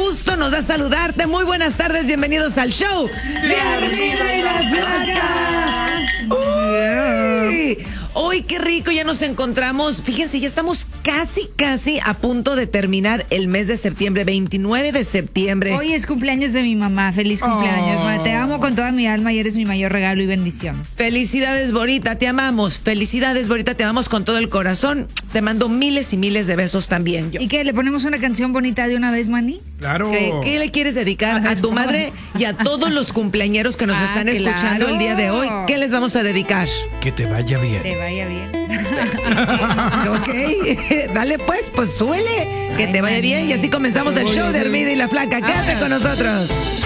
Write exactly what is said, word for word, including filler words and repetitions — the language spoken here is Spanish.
gusto nos da saludarte. Muy buenas tardes, bienvenidos al show de Arriba y la Flaca. Uy, hoy qué rico, ya nos encontramos. Fíjense, ya estamos casi, casi a punto de terminar el mes de septiembre, veintinueve de septiembre. Hoy es cumpleaños de mi mamá. Feliz cumpleaños, Oh. ma. Te amo con toda mi alma y eres mi mayor regalo y bendición. Felicidades, Borita, te amamos. Felicidades, Borita, te amamos con todo el corazón. Te mando miles y miles de besos también yo. ¿Y qué? ¿Le ponemos una canción bonita de una vez, Manny? Claro. ¿Qué, qué le quieres dedicar a tu madre y a todos los cumpleañeros que nos Ah, están escuchando claro. el día de hoy? ¿Qué les vamos a dedicar? Que te vaya bien. Te vaya bien. Ok, dale pues, pues suele. Que Ay, te vaya bien. Y así comenzamos el show de Hermida y la Flaca. Quédate con nosotros.